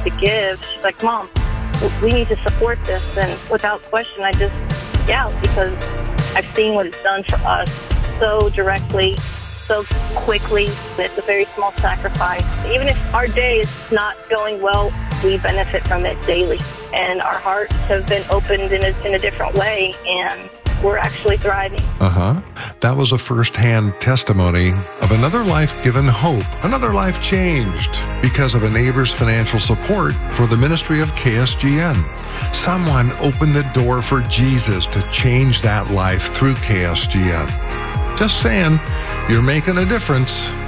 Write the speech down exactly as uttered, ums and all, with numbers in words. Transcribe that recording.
to give. She's like, Mom, we need to support this. And without question, I just, yeah, because I've seen what it's done for us so directly, so quickly. It's a very small sacrifice. Even if our day is not going well, we benefit from it daily. And our hearts have been opened in a, in a different way, and we're actually thriving. Uh-huh. That was a first-hand testimony of another life given hope, another life changed because of a neighbor's financial support for the ministry of K S G N. Someone opened the door for Jesus to change that life through K S G N. Just saying, you're making a difference.